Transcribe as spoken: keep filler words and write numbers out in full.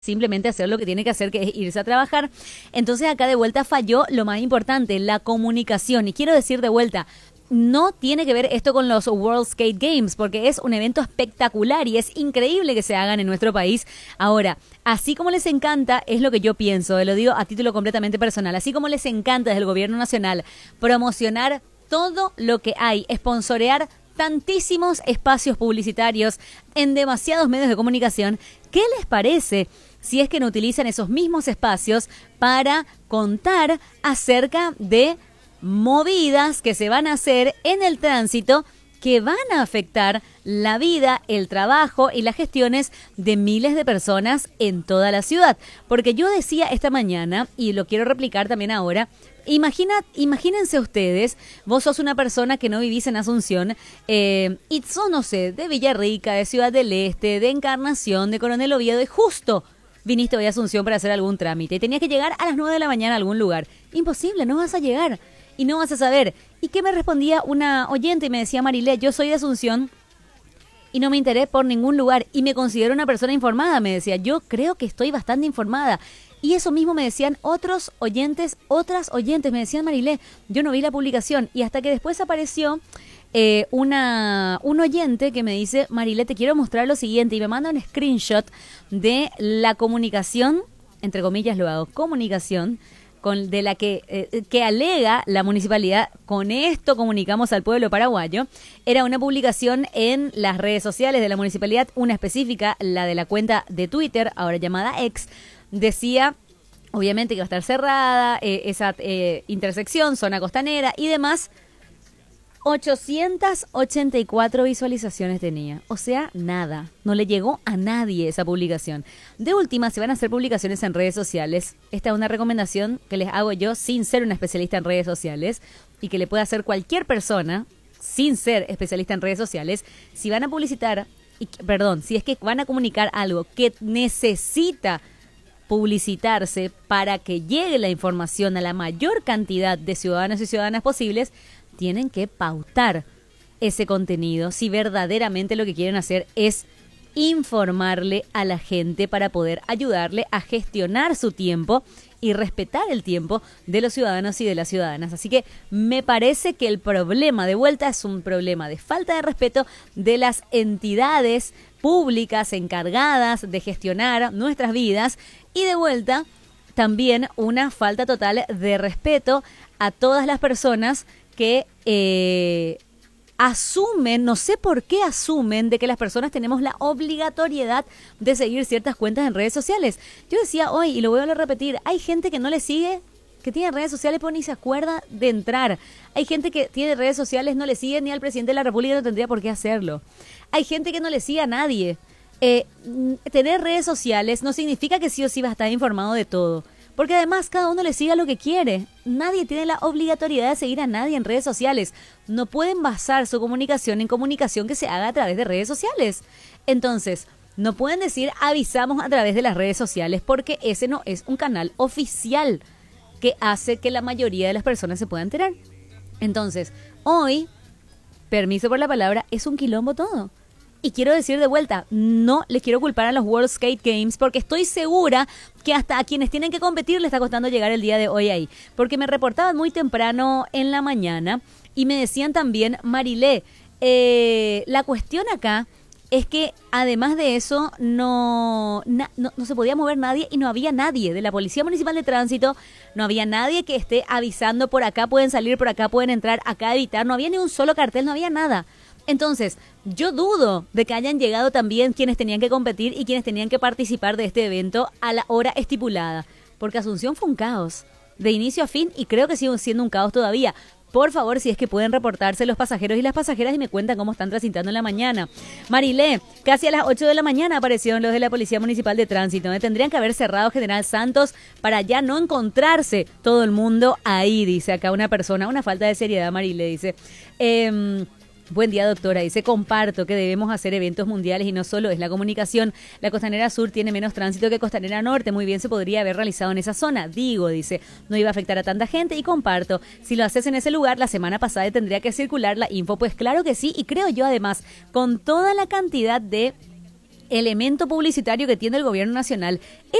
simplemente hacer lo que tiene que hacer, que es irse a trabajar. Entonces acá de vuelta falló lo más importante, la comunicación. Y quiero decir de vuelta, no tiene que ver esto con los World Skate Games, porque es un evento espectacular y es increíble que se hagan en nuestro país. Ahora, así como les encanta, es lo que yo pienso, lo digo a título completamente personal, así como les encanta desde el gobierno nacional promocionar todo lo que hay, sponsorear tantísimos espacios publicitarios en demasiados medios de comunicación, ¿qué les parece si es que no utilizan esos mismos espacios para contar acerca de movidas que se van a hacer en el tránsito que van a afectar la vida, el trabajo y las gestiones de miles de personas en toda la ciudad? Porque yo decía esta mañana, y lo quiero replicar también ahora, Imagina, imagínense ustedes, vos sos una persona que no vivís en Asunción, eh, y sos, no sé, de Villarrica, de Ciudad del Este, de Encarnación, de Coronel Oviedo, y justo viniste hoy a Asunción para hacer algún trámite y tenías que llegar a las nueve de la mañana a algún lugar. Imposible, no vas a llegar y no vas a saber. ¿Y qué me respondía una oyente? Y me decía: Marilé, yo soy de Asunción y no me enteré por ningún lugar y me considero una persona informada. Me decía, yo creo que estoy bastante informada. Y eso mismo me decían otros oyentes, otras oyentes. Me decían: Marilé, yo no vi la publicación. Y hasta que después apareció eh, una un oyente que me dice: Marilé, te quiero mostrar lo siguiente. Y me manda un screenshot de la comunicación, entre comillas lo hago, comunicación, con de la que, eh, que alega la municipalidad. Con esto comunicamos al pueblo paraguayo. Era una publicación en las redes sociales de la municipalidad, una específica, la de la cuenta de Twitter, ahora llamada X. Decía, obviamente, que va a estar cerrada eh, esa eh, intersección, zona costanera y demás. ochocientas ochenta y cuatro visualizaciones tenía. O sea, nada. No le llegó a nadie esa publicación. De última, se van a hacer publicaciones en redes sociales. Esta es una recomendación que les hago yo sin ser una especialista en redes sociales y que le puede hacer cualquier persona sin ser especialista en redes sociales. Si van a publicitar, y, perdón, si es que van a comunicar algo que necesita publicitarse para que llegue la información a la mayor cantidad de ciudadanos y ciudadanas posibles, tienen que pautar ese contenido si verdaderamente lo que quieren hacer es informarle a la gente para poder ayudarle a gestionar su tiempo y respetar el tiempo de los ciudadanos y de las ciudadanas. Así que me parece que el problema de vuelta es un problema de falta de respeto de las entidades públicas encargadas de gestionar nuestras vidas y de vuelta también una falta total de respeto a todas las personas que eh, asumen, no sé por qué asumen, de que las personas tenemos la obligatoriedad de seguir ciertas cuentas en redes sociales. Yo decía hoy, y lo voy a repetir, hay gente que no le sigue, que tiene redes sociales pero ni se acuerda de entrar. Hay gente que tiene redes sociales, no le sigue ni al presidente de la República, no tendría por qué hacerlo. Hay gente que no le sigue a nadie. Eh, tener redes sociales no significa que sí o sí va a estar informado de todo. Porque además cada uno le siga lo que quiere. Nadie tiene la obligatoriedad de seguir a nadie en redes sociales. No pueden basar su comunicación en comunicación que se haga a través de redes sociales. Entonces, no pueden decir avisamos a través de las redes sociales porque ese no es un canal oficial que hace que la mayoría de las personas se puedan enterar. Entonces, hoy, permiso por la palabra, es un quilombo todo. Y quiero decir de vuelta, no les quiero culpar a los World Skate Games porque estoy segura que hasta a quienes tienen que competir les está costando llegar el día de hoy ahí. Porque me reportaban muy temprano en la mañana y me decían también: Marilé, eh, la cuestión acá es que además de eso no, na, no, no se podía mover nadie y no había nadie de la Policía Municipal de Tránsito, no había nadie que esté avisando por acá pueden salir, por acá pueden entrar, acá evitar, no había ni un solo cartel, no había nada. Entonces, yo dudo de que hayan llegado también quienes tenían que competir y quienes tenían que participar de este evento a la hora estipulada, porque Asunción fue un caos, de inicio a fin, y creo que sigue siendo un caos todavía. Por favor, si es que pueden reportarse los pasajeros y las pasajeras y me cuentan cómo están transitando en la mañana. Marilé, casi a las ocho de la mañana aparecieron los de la Policía Municipal de Tránsito. ¿eh? Tendrían que haber cerrado General Santos para ya no encontrarse todo el mundo ahí, dice acá una persona. Una falta de seriedad, Marilé, dice. Eh... Buen día, doctora. Dice, comparto que debemos hacer eventos mundiales y no solo es la comunicación. La Costanera Sur tiene menos tránsito que Costanera Norte. Muy bien se podría haber realizado en esa zona. Digo, dice, no iba a afectar a tanta gente y comparto. Si lo haces en ese lugar, la semana pasada tendría que circular la info. Pues claro que sí, y creo yo además, con toda la cantidad de elemento publicitario que tiene el gobierno nacional.